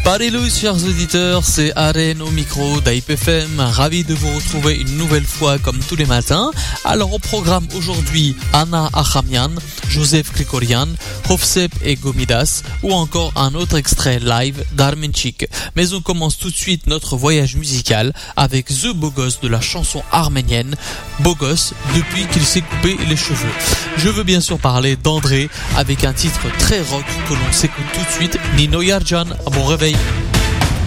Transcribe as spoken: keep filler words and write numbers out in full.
Salut chers auditeurs, c'est Aren au micro d'A I P F M, ravi de vous retrouver une nouvelle fois comme tous les matins. Alors au programme aujourd'hui, Anna Achamian, Joseph Krikorian, Hofsep et Gomidas, ou encore un autre extrait live d'Armenchik. Mais on commence tout de suite notre voyage musical avec The Bogos de la chanson arménienne Bogos depuis qu'il s'est coupé les cheveux. Je veux bien sûr parler d'André avec un titre très rock que l'on s'écoute tout de suite, Nino Yarjan. À bon réveil.